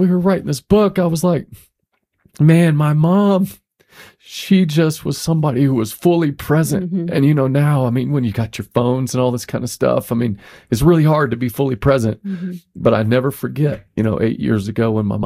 we were writing this book, I was like, man, my mom, she just was somebody who was fully present. Mm-hmm. And, now, I mean, when you got your phones and all this kind of stuff, I mean, it's really hard to be fully present. Mm-hmm. But I never forget, 8 years ago when my